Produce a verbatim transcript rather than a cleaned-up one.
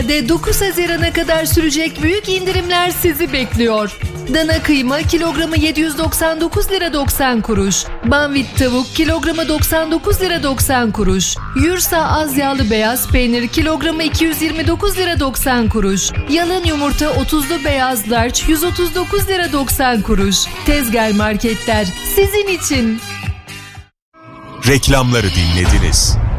dokuz Haziran'a kadar sürecek büyük indirimler sizi bekliyor. Dana kıyma kilogramı yedi yüz doksan dokuz lira doksan kuruş. Banvit tavuk kilogramı doksan dokuz lira doksan kuruş. Yursa az yağlı beyaz peynir kilogramı iki yüz yirmi dokuz lira doksan kuruş. Yalın yumurta otuzlu beyaz large yüz otuz dokuz lira doksan kuruş. Tezgah Marketler sizin için. Reklamları dinlediniz.